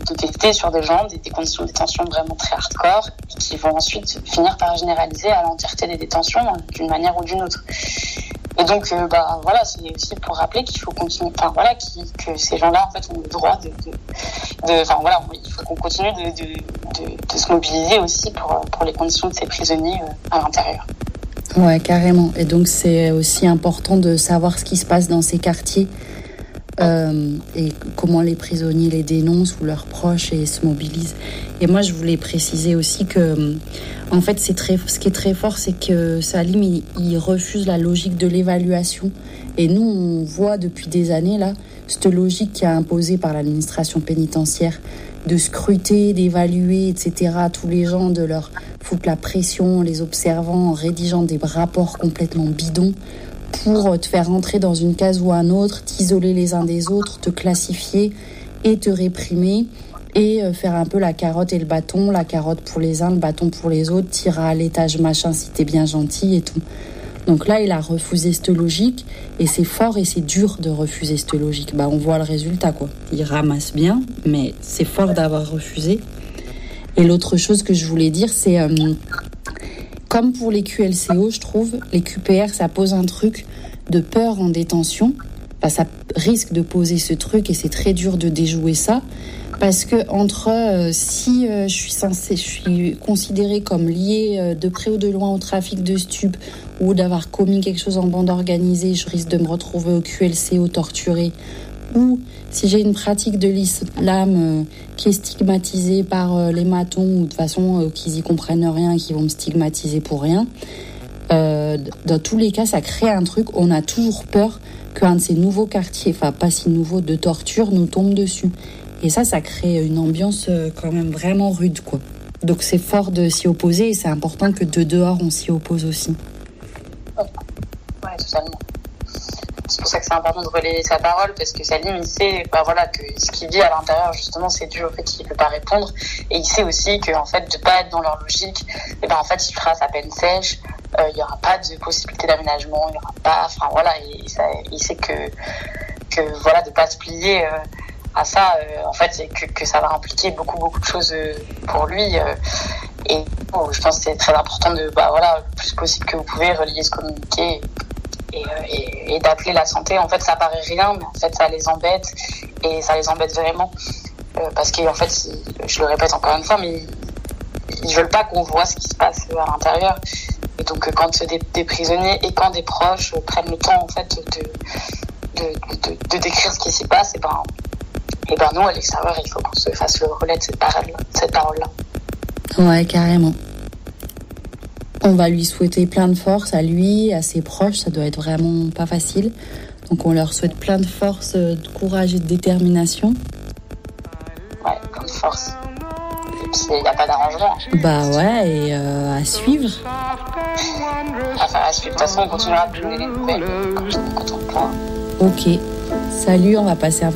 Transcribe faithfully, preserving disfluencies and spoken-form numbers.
de tester sur des gens des, des conditions de détention vraiment très hardcore et qui vont ensuite finir par généraliser à l'entièreté des détentions d'une manière ou d'une autre. Et donc, euh, bah, voilà, c'est aussi pour rappeler qu'il faut continuer, enfin voilà, que ces gens-là, en fait, ont le droit de, de, enfin voilà, il faut qu'on continue de, de, de, de se mobiliser aussi pour, pour les conditions de ces prisonniers à l'intérieur. Ouais, carrément. Et donc, c'est aussi important de savoir ce qui se passe dans ces quartiers euh, et comment les prisonniers les dénoncent ou leurs proches et se mobilisent. Et moi, je voulais préciser aussi que, en fait, c'est très, ce qui est très fort, c'est que Salim, il, il refuse la logique de l'évaluation. Et nous, on voit depuis des années, là, cette logique qui est imposée par l'administration pénitentiaire de scruter, d'évaluer, et cetera, tous les gens, de leur foutre la pression, les observant, en rédigeant des rapports complètement bidons pour te faire rentrer dans une case ou un autre, t'isoler les uns des autres, te classifier et te réprimer et faire un peu la carotte et le bâton, la carotte pour les uns, le bâton pour les autres, t'iras à l'étage machin si t'es bien gentil et tout. Donc là, il a refusé cette logique et c'est fort et c'est dur de refuser cette logique. Bah, on voit le résultat, quoi. Il ramasse bien, mais c'est fort d'avoir refusé. Et l'autre chose que je voulais dire, c'est euh, comme pour les Q L C O, je trouve, les Q P R, ça pose un truc de peur en détention. Bah, ça risque de poser ce truc et c'est très dur de déjouer ça. Parce que entre euh, si euh, je suis censée, je suis considérée comme liée euh, de près ou de loin au trafic de stupes ou d'avoir commis quelque chose en bande organisée, je risque de me retrouver au Q L C O torturée. Ou si j'ai une pratique de l'islam euh, qui est stigmatisée par euh, les matons ou de toute façon euh, qu'ils y comprennent rien, qui vont me stigmatiser pour rien. Euh, dans tous les cas, ça crée un truc. On a toujours peur qu'un de ces nouveaux quartiers, enfin pas si nouveaux, de torture nous tombe dessus. Et ça, ça crée une ambiance quand même vraiment rude, quoi. Donc c'est fort de s'y opposer et c'est important que de dehors, on s'y oppose aussi. Ouais, totalement. C'est pour ça que c'est important de relayer sa parole, parce que Salim, il sait bah, voilà, que ce qu'il dit à l'intérieur, justement, c'est dur, en fait, qu'il ne peut pas répondre. Et il sait aussi qu'en fait, de ne pas être dans leur logique, et ben, en fait, il fera sa peine sèche, il euh, n'y aura pas de possibilité d'aménagement, il n'y aura pas... Enfin, voilà, il, ça, il sait que, que voilà, de ne pas se plier... Euh, à ça, euh, en fait, c'est que, que ça va impliquer beaucoup, beaucoup de choses euh, pour lui. Euh, et oh, je pense que c'est très important de, bah voilà, le plus possible que vous pouvez relier ce communiqué et, et, et, et d'appeler la santé. En fait, ça paraît rien, mais en fait, ça les embête et ça les embête vraiment. Euh, parce qu'en fait, je le répète encore une fois, mais ils, ils veulent pas qu'on voit ce qui se passe à l'intérieur. Et donc, quand des, des prisonniers et quand des proches prennent le temps, en fait, de, de, de, de, de décrire ce qui s'y passe, et ben, et ben nous, à l'extérieur, il faut qu'on se fasse le relais de cette parole-là. Cette parole-là. Ouais, carrément. On va lui souhaiter plein de force à lui, à ses proches. Ça doit être vraiment pas facile. Donc on leur souhaite plein de force, de courage et de détermination. Ouais, plein de force. Et puis il n'y a pas d'arrangement. Bah ouais, et euh, à suivre. Enfin, à suivre. De toute façon, on continuera de donner les nouvelles quand on pourra. Ok. Salut, on va passer un